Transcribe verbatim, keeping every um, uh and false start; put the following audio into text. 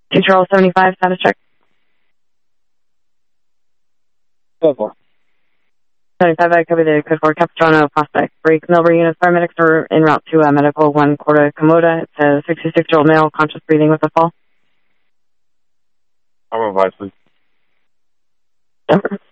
two Charles seventy-five, status check. Code four. seventy-five, I copy the code four, Capistrano, Prospect. Break, Millbury units, paramedics are en route to uh, medical one, Corda Komoda. It's a sixty-six-year-old male, conscious breathing with a fall. I'm advised, please. Denver.